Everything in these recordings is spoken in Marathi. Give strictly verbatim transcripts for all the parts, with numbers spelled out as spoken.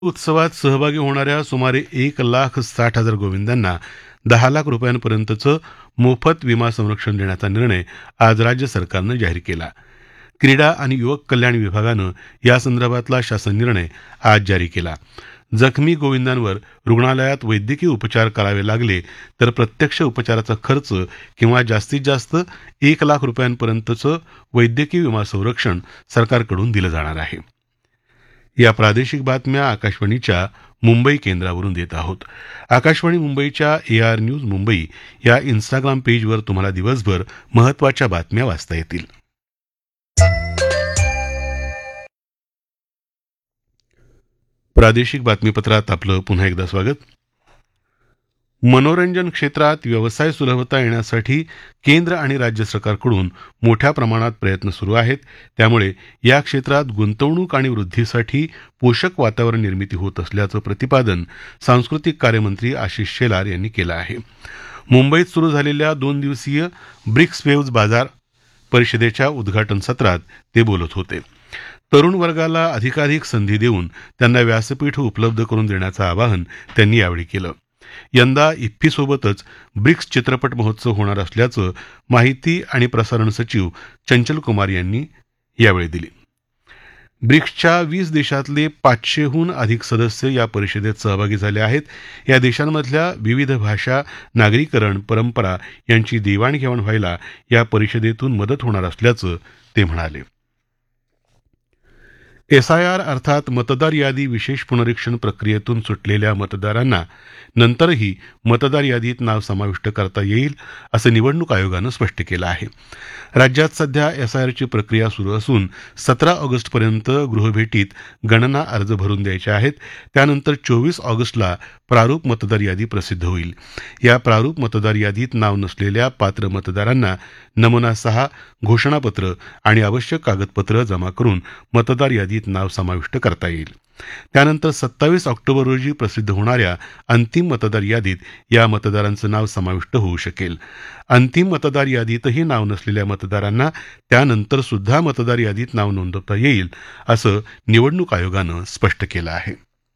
उत्सवात सहभागी होणाऱ्या सुमारे एक लाख साठ हजार गोविंदांना दहा लाख रुपयांपर्यंतचं मोफत विमा संरक्षण देण्याचा निर्णय आज राज्य सरकारनं जाहीर केला. क्रीडा आणि युवक कल्याण विभागानं यासंदर्भातला शासन निर्णय आज जारी केला. जखमी गोविंदांवर रुग्णालयात वैद्यकीय उपचार करावे लागले तर प्रत्यक्ष उपचाराचा खर्च किंवा जास्तीत जास्त एक लाख रुपयांपर्यंतचं वैद्यकीय विमा संरक्षण सरकारकडून दिलं जाणार आहे. या प्रादेशिक बातम्या आकाशवाणीच्या मुंबई केंद्रावरून देत आहोत. आकाशवाणी मुंबईच्या ए आर न्यूज मुंबई या इन्स्टाग्राम पेजवर तुम्हाला दिवसभर महत्त्वाच्या बातम्या वाचता येतील. प्रादेशिक बातमीपत्रात आपलं पुन्हा एकदा स्वागत. मनोरंजन क्षेत्रात व्यवसाय सुलभता येण्यासाठी केंद्र आणि राज्य सरकारकडून मोठ्या प्रमाणात प्रयत्न सुरू आहेत. त्यामुळे या क्षेत्रात गुंतवणूक आणि वृद्धीसाठी पोषक वातावरण निर्मिती होत असल्याचं प्रतिपादन सांस्कृतिक कार्यमंत्री आशिष शेलार यांनी केलं आहे. मुंबईत सुरू झालेल्या दोन दिवसीय ब्रिक्स वेव्ज बाजार परिषदेच्या उद्घाटन सत्रात ते बोलत होते. तरुण वर्गाला अधिकाधिक संधी देऊन त्यांना व्यासपीठ उपलब्ध करून देण्याचं आवाहन त्यांनी यावेळी केलं. यंदा इफ्फीसोबतच ब्रिक्स चित्रपट महोत्सव होणार असल्याचं माहिती आणि प्रसारण सचिव चंचल कुमार यांनी यावेळी दिली. ब्रिक्सच्या वीस देशातले पाचशेहून अधिक सदस्य या परिषदेत सहभागी झाले आहेत. या देशांमधल्या विविध भाषा, नागरीकरण, परंपरा यांची देवाणघेवाण व्हायला या परिषदेतून मदत होणार असल्याचं ते म्हणाले. एसआयआर अर्थात मतदार यादी विशेष पुनरीक्षण प्रक्रियेतून सुटलेल्या मतदारांना नंतरही मतदार यादीत नाव समाविष्ट करता येईल असं निवडणूक आयोगानं स्पष्ट केलं आहे. राज्यात सध्या एसआयआरची प्रक्रिया सुरू असून सतरा ऑगस्टपर्यंत गृहभेटीत गणना अर्ज भरून द्यायचे आहेत. त्यानंतर चोवीस ऑगस्टला प्रारूप मतदार यादी प्रसिद्ध होईल. या प्रारूप मतदार यादीत नाव नसलेल्या पात्र मतदारांना नमुना सहा, घोषणापत्र आणि आवश्यक कागदपत्र जमा करून मतदार यादीत नाव समाविष्ट करता येईल. त्यानंतर सत्तावीस ऑक्टोबर रोजी प्रसिद्ध होणाऱ्या अंतिम मतदार यादीत या मतदारांचं नाव समाविष्ट होऊ शकेल. अंतिम मतदार यादीतही नाव नसलेल्या मतदारांना त्यानंतर सुद्धा मतदार यादीत नाव नोंदवता येईल असं निवडणूक आयोगानं स्पष्ट केलं आहे.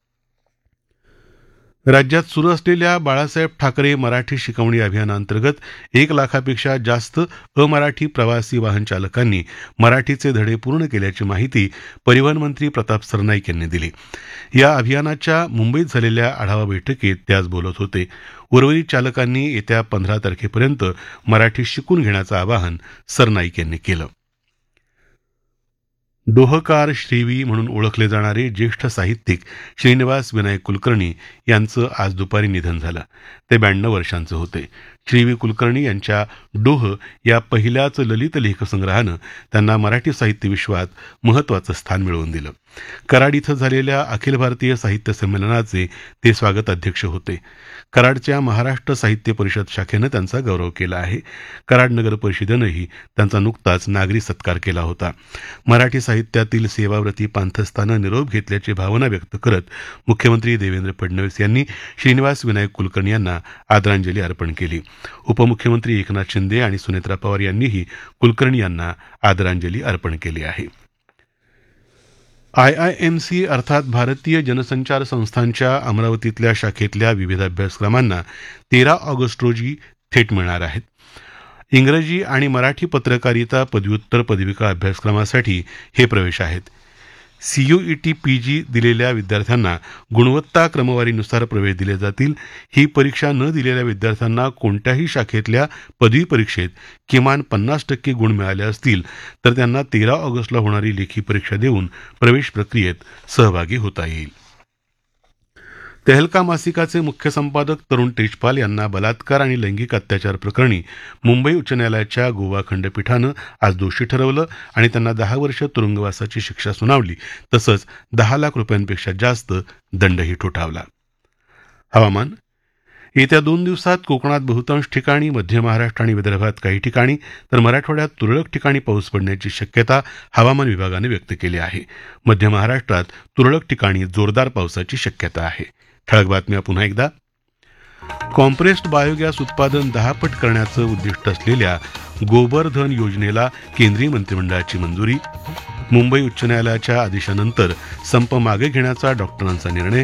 राज्यात सुरू असलेल्या बाळासाहेब ठाकरे मराठी शिकवणी अभियानाअंतर्गत एक लाखापेक्षा जास्त अमराठी प्रवासी वाहन चालकांनी मराठीचे धडे पूर्ण केल्याची माहिती परिवहन मंत्री प्रताप सरनाईक यांनी दिली. या अभियानाच्या मुंबईत झालेल्या आढावा बैठकीत ते आज बोलत होते. उर्वरित चालकांनी येत्या पंधरा तारखेपर्यंत मराठी शिकून घेण्याचं आवाहन सरनाईक यांनी केलं. डोहकार श्रीवी म्हणून ओळखले जाणारे ज्येष्ठ साहित्यिक श्रीनिवास विनायक कुलकर्णी यांचं आज दुपारी निधन झालं. ते ब्याण्णव वर्षांचे होते. श्रीवी कुलकर्णी यांच्या डोह या पहिल्याच ललित लेखसंग्रहानं त्यांना मराठी साहित्य विश्वात महत्त्वाचं स्थान मिळवून दिलं. कराड इथं झालेल्या अखिल भारतीय साहित्य संमेलनाचे ते स्वागत अध्यक्ष होते. कराडच्या महाराष्ट्र साहित्य परिषद शाखेनं त्यांचा गौरव केला आहे. कराड नगर परिषदेनंही त्यांचा नुकताच नागरी सत्कार केला होता. मराठी साहित्यातील सेवाव्रती पांथस्थानं निरोप घेतल्याची भावना व्यक्त करत मुख्यमंत्री देवेंद्र फडणवीस यांनी श्रीनिवास विनायक कुलकर्णी यांना आदरांजली अर्पण केली. उपमुख्यमंत्री एकनाथ शिंदे आणि सुनेत्रा पवार यांनीही कुलकर्णी यांना आदरांजली अर्पण केली आहे. आयआयएमसी अर्थात भारतीय जनसंचार संस्थांच्या अमरावतीतल्या शाखेतल्या विविध अभ्यासक्रमांना तेरा ऑगस्ट रोजी थेट मिळणार आहेत. इंग्रजी आणि मराठी पत्रकारिता पदव्युत्तर पदविका अभ्यासक्रमासाठी हे प्रवेश आहेत. सीयूईटी पीजी दिलेल्या विद्यार्थ्यांना गुणवत्ता क्रमवारीनुसार प्रवेश दिले जातील. ही परीक्षा न दिलेल्या विद्यार्थ्यांना कोणत्याही शाखेतल्या पदवी परीक्षेत किमान पन्नास टक्के गुण मिळाले असतील तर त्यांना तेरा ऑगस्टला होणारी लेखी परीक्षा देऊन प्रवेश प्रक्रियेत सहभागी होता येईल. तेहलका मासिकाचे मुख्य संपादक तरुण तेजपाल यांना बलात्कार आणि लैंगिक अत्याचार प्रकरणी मुंबई उच्च न्यायालयाच्या गोवा खंडपीठानं आज दोषी ठरवलं आणि त्यांना दहा वर्ष तुरुंगवासाची शिक्षा सुनावली. तसंच दहा लाख रुपयांपेक्षा जास्त दंडही ठोठावला. हवामान. येत्या दोन दिवसात कोकणात बहुतांश ठिकाणी, मध्य महाराष्ट्र आणि विदर्भात काही ठिकाणी तर मराठवाड्यात तुरळक ठिकाणी पाऊस पडण्याची शक्यता हवामान विभागानं व्यक्त केली आहे. मध्य महाराष्ट्रात तुरळक ठिकाणी जोरदार पावसाची शक्यता आहे. ठळक बातम्या पुन्हा एकदा. कॉम्प्रेस्ड बायोगॅस उत्पादन दहा पट करण्याचं उद्दिष्ट असलेल्या गोबर धन योजनेला केंद्रीय मंत्रिमंडळाची मंजुरी. मुंबई उच्च न्यायालयाच्या आदेशानंतर संप मागे घेण्याचा डॉक्टरांचा निर्णय